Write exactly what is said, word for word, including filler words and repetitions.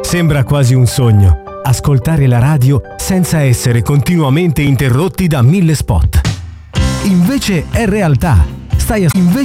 Sembra quasi un sogno, ascoltare la radio senza essere continuamente interrotti da mille spot. Invece è realtà. Stai a... Invece